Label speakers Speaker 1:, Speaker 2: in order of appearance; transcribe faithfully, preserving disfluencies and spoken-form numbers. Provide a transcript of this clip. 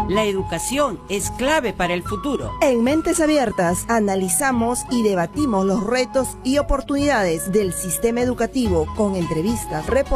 Speaker 1: La educación es clave para el futuro.
Speaker 2: En Mentes Abiertas analizamos y debatimos los retos y oportunidades del sistema educativo con entrevistas, reportajes